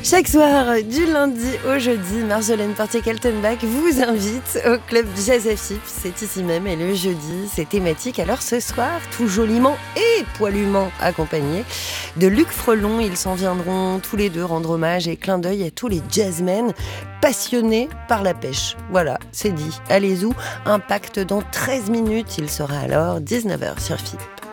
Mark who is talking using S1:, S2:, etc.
S1: Chaque soir, du lundi au jeudi, Marjolaine Portier-Kaltenbach vous invite au club Jazz Afip. C'est ici même et le jeudi, c'est thématique. Alors ce soir, tout joliment et poilument accompagné de Luc Frelon, ils s'en viendront tous les deux rendre hommage et clin d'œil à tous les jazzmen passionnés par la pêche. Voilà, c'est dit. Allez-y, impact dans 13 minutes. Il sera alors 19h sur FIP.